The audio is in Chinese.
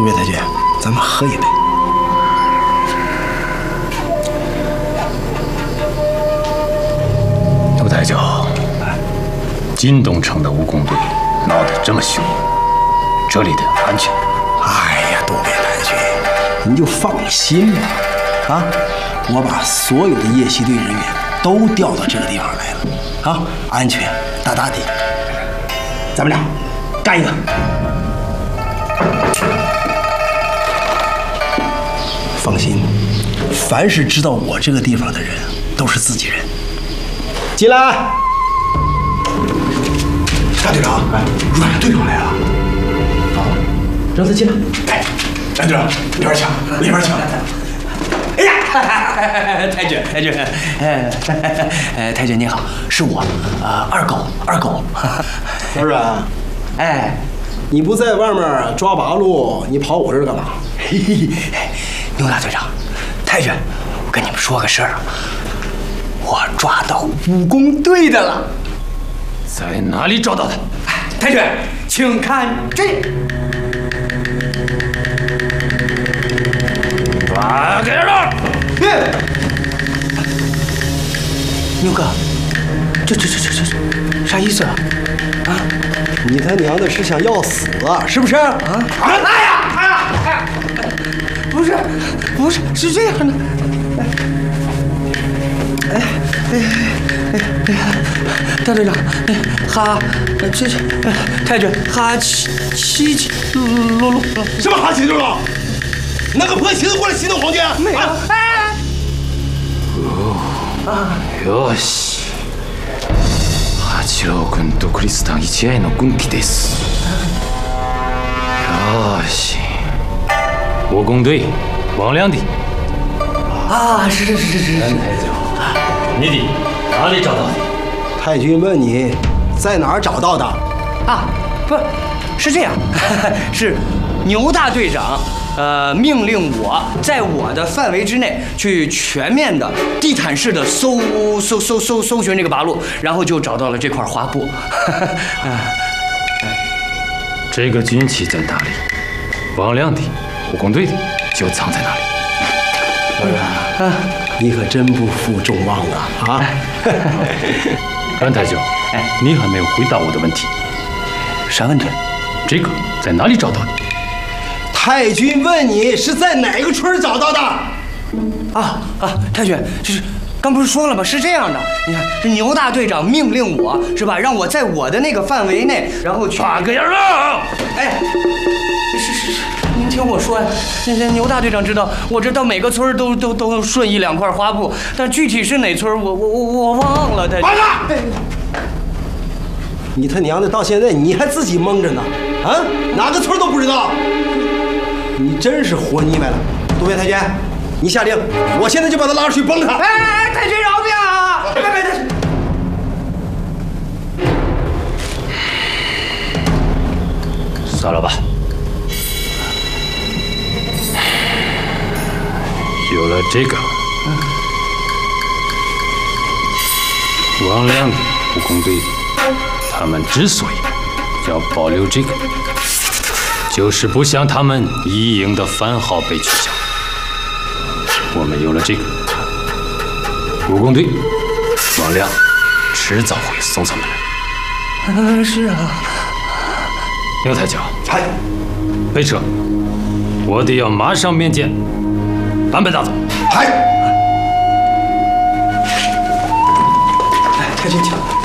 杜月太君，咱们喝一杯。 杜太教，金东城的蜈蚣队闹得这么凶，这里的安全？ 哎呀，杜月太君，您就放心吧。啊，我把所有的夜袭队人员都调到这个地方来了，啊，安全大大的。咱们俩干一个！放心，凡是知道我这个地方的人，都是自己人。进来，大队长，阮队长来了。好，让他进来。哎，阮队长，里边请，里边请。哎呀，太君，太君，太君你好，是我，二狗。小阮，哎，你不在外面抓八路，你跑我这儿干嘛？嘿嘿，牛大队长，太君，我跟你们说个事儿啊，我抓到蜈蚣队的了。 在哪里找到的？ 太君，请看这。 抓给人了！ 牛哥，这啥意思啊？啊，你他娘的是想要死啊？是不是？啊！哎呀！不是，是这样的。大队长，哈，太君，哈七噜， 什么哈七噜噜？那个破旗子过来袭动皇军？ 没有。 よし。八郎君とクリスタン一愛の軍旗です。よし。蜈蚣队王亮的。 啊，是。 你的哪里找到的？ 太君问你在哪儿找到的？啊，不是这样，是牛大队长。命令我在我的范围之内去全面的地毯式的搜寻这个八路，然后就找到了这块花布。 这个军旗在哪里？王亮的、蜈蚣队的就藏在哪里？ 当然，你可真不负众望啊！ 阮太教，你还没有回答我的问题。 啥问题？ 这个在哪里找到的？ 太君问你是在哪个村找到的？啊，太君，就是刚不是说了吗？是这样的，你看，是牛大队长命令我是吧，让我在我的那个范围内，然后去抓个人了。 哎，是，您听我说呀，牛大队长知道，我这到每个村都顺一两块花布，但具体是哪村我忘了。太君，你他娘的到现在你还自己蒙着呢？啊，哪个村都不知道？你真是活腻歪了，杜月太君，你下令，我现在就把他拉出去崩他！哎，太君饶命啊！别！ 算了吧，有了这个，王亮的、蜈蚣队的，他们之所以要保留这个。就是不想他们一营的番号被取消。我们有了这个，蜈蚣队王亮迟早会送上门来。 是啊。 牛太教，备车，我得要马上面见坂本大佐。 太君请。